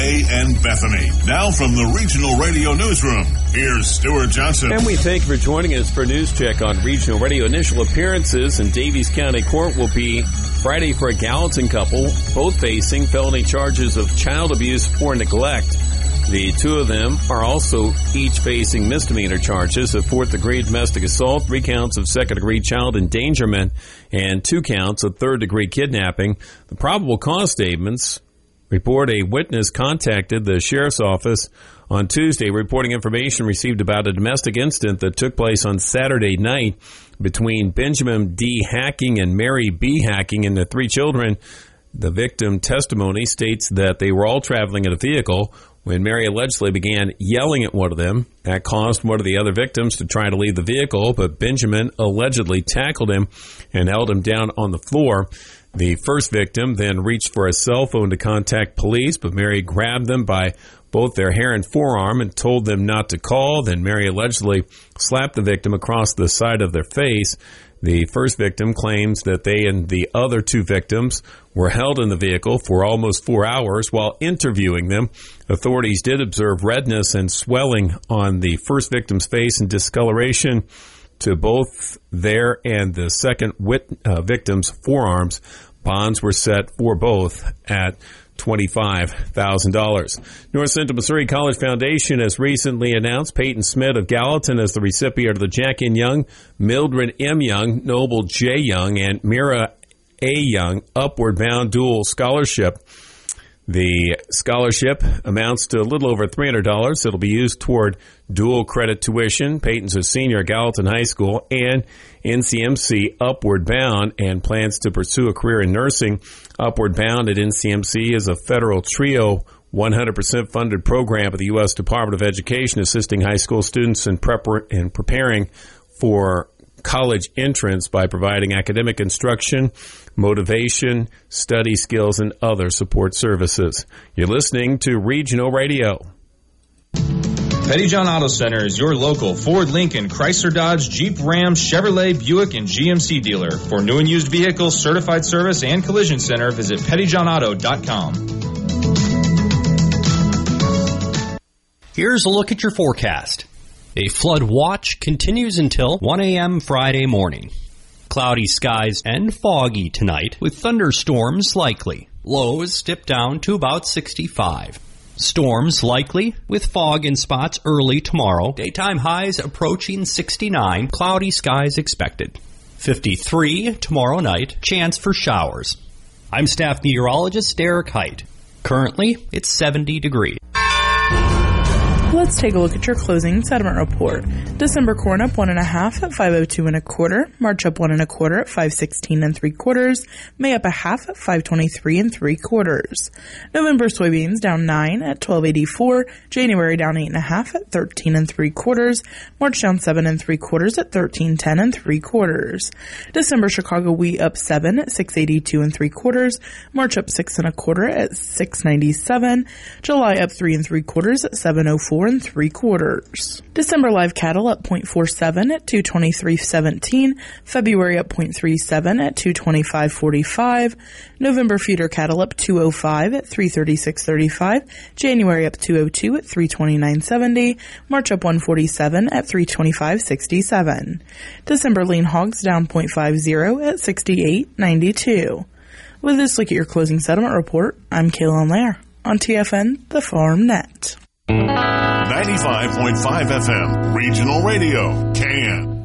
Ray and Bethany. Now from the Regional Radio Newsroom, here's Stuart Johnson. And we thank you for joining us for News Check on Regional Radio. Initial appearances in Daviess County Court will be Friday for a Gallatin couple, both facing felony charges of child abuse or neglect. The two of them are also each facing misdemeanor charges of 4th-degree domestic assault, 3 counts of 2nd-degree child endangerment, and 2 counts of 3rd-degree kidnapping. The probable cause statements report a witness contacted the sheriff's office on Tuesday reporting information received about a domestic incident that took place on Saturday night between Benjamin D. Hacking and Mary B. Hacking and the 3 children. The victim testimony states that they were all traveling in a vehicle when Mary allegedly began yelling at one of them. That caused one of the other victims to try to leave the vehicle, but Benjamin allegedly tackled him and held him down on the floor. The first victim then reached for a cell phone to contact police, but Mary grabbed them by both their hair and forearm and told them not to call. Then Mary allegedly slapped the victim across the side of their face. The first victim claims that they and the other 2 victims were held in the vehicle for almost 4 hours while interviewing them. Authorities did observe redness and swelling on the first victim's face and discoloration to both their and the second victim's forearms. Bonds were set for both at $25,000. North Central Missouri College Foundation has recently announced Peyton Smith of Gallatin as the recipient of the Jack N. Young, Mildred M. Young, Noble J. Young, and Mira A. Young Upward Bound Dual Scholarship. The scholarship amounts to a little over $300. It'll be used toward dual credit tuition. Peyton's a senior at Gallatin High School and NCMC Upward Bound and plans to pursue a career in nursing. Upward Bound at NCMC is a federal TRIO 100% funded program of the U.S. Department of Education assisting high school students in preparing for college entrance by providing academic instruction, motivation, study skills, and other support services. You're listening to Regional Radio. Pettyjohn Auto Center is your local Ford, Lincoln, Chrysler, Dodge, Jeep, Ram, Chevrolet, Buick, and GMC dealer. For new and used vehicles, certified service, and collision center, visit pettyjohnauto.com. Here's a look at your forecast. A flood watch continues until 1 a.m. Friday morning. Cloudy skies and foggy tonight with thunderstorms likely. Lows dip down to about 65. Storms likely with fog in spots early tomorrow. Daytime highs approaching 69. Cloudy skies expected. 53 tomorrow night. Chance for showers. I'm staff meteorologist Derek Height. Currently, it's 70 degrees. Let's take a look at your closing settlement report. December corn up 1.5 at 502 1/4. March up 1 1/4 at 516 3/4. May up 1/2 at 523 3/4. November soybeans down 9 at 1284. January down 8.5 at 13 3/4. March down 7 3/4 at 1310 3/4. December Chicago wheat up 7 at 682 3/4. March up 6 1/4 at 697. July up 3 3/4 at 704 3/4. December live cattle up 0.47 at 223.17. February up 0.37 at 225.45. November feeder cattle up 205 at 336.35. January up 202 at 329.70. March up 147 at 325.67. December lean hogs down 0.50 at 68.92. With this look at your closing settlement report, I'm Kaylin Lair on TFN, the Farm Net. 95.5 FM, Regional Radio, CAN.